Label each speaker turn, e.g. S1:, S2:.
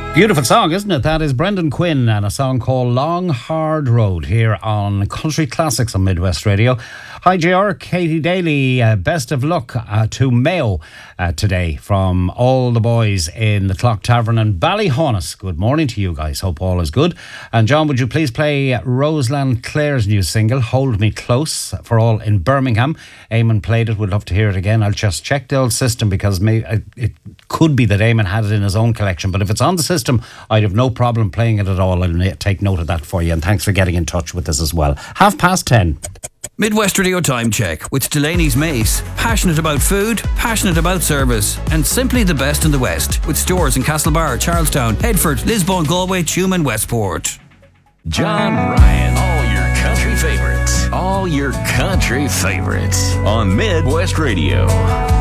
S1: Beautiful song, isn't it? That is Brendan Quinn and a song called Long Hard Road here on Country Classics on Midwest Radio. Hi JR, Katie Daly, best of luck to Mayo today from all the boys in the Clock Tavern and Ballyhonus. Good morning to you guys, hope all is good. And John, would you please play Roseland Clare's new single, Hold Me Close, for all in Birmingham. Eamon played it, would love to hear it again. I'll just check the old system because it could be that Eamon had it in his own collection, but if it's on the system, I'd have no problem playing it at all. I'll take note of that for you, and thanks for getting in touch with us as well. 10:30.
S2: Midwest Radio Time Check with Delaney's Mace. Passionate about food, passionate about service, and simply the best in the West. With stores in Castlebar, Charlestown, Headford, Lisbon, Galway, Tuam and Westport.
S3: John Ryan. All your country favorites. All your country favorites on Midwest Radio.